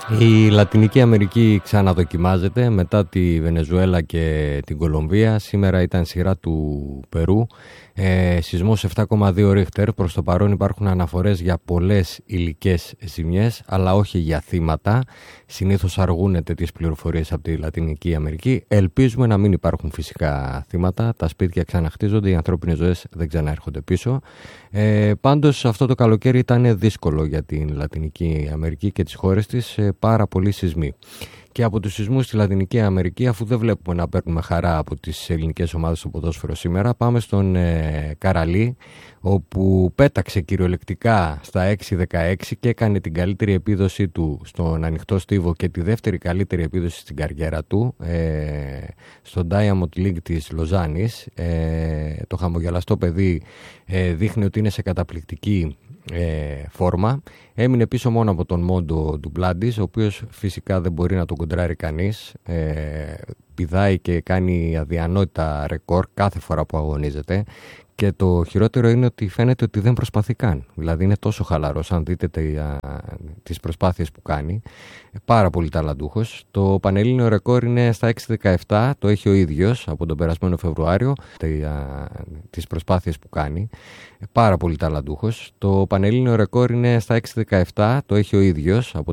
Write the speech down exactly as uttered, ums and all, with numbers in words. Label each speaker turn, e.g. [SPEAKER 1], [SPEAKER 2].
[SPEAKER 1] Η Λατινική Αμερική ξαναδοκιμάζεται μετά τη Βενεζουέλα και την Κολομβία. Σήμερα ήταν σειρά του Περού. Ε, σεισμός επτά κόμμα δύο ρίχτερ. Προς το παρόν υπάρχουν αναφορές για πολλές υλικές ζημιές, αλλά όχι για θύματα. Συνήθως αργούν τέτοιες πληροφορίες από τη Λατινική Αμερική. Ελπίζουμε να μην υπάρχουν φυσικά θύματα. Τα σπίτια ξαναχτίζονται, οι ανθρώπινες ζωές δεν ξαναέρχονται πίσω. Ε, πάντως αυτό το καλοκαίρι ήταν δύσκολο για την Λατινική Αμερική και τις χώρες της. Ε, πάρα πολλοί σεισμοί. Και από τους σεισμούς στη Λατινική Αμερική, αφού δεν βλέπουμε να παίρνουμε χαρά από τις ελληνικές ομάδες στο ποδόσφαιρο σήμερα, πάμε στον ε, Καραλί, όπου πέταξε κυριολεκτικά στα έξι δεκαέξι και έκανε την καλύτερη επίδοση του στον ανοιχτό στίβο και τη δεύτερη καλύτερη επίδοση στην καριέρα του ε, στο Diamond League της Λοζάνης. Ε, το χαμογελαστό παιδί ε, δείχνει ότι είναι σε καταπληκτική Ε, φόρμα. Έμεινε πίσω μόνο από τον Μόντο Ντουμπλάντης, ο οποίος φυσικά δεν μπορεί να τον κοντράρει κανείς. Ε, πηδάει και κάνει αδιανόητα ρεκόρ κάθε φορά που αγωνίζεται. Και το χειρότερο είναι ότι φαίνεται ότι δεν προσπαθεί καν. Δηλαδή είναι τόσο χαλαρός, αν δείτε τις προσπάθειες που κάνει. Πάρα πολύ ταλαντούχος. Το πανελλήνιο ρεκόρ είναι στα έξι δεκαεπτά, το έχει ο ίδιος από τον περασμένο Φεβρουάριο. Τις προσπάθειες που κάνει. Πάρα πολύ ταλαντούχος. Το πανελλήνιο ρεκόρ είναι στα έξι δεκαεπτά, το έχει ο ίδιος από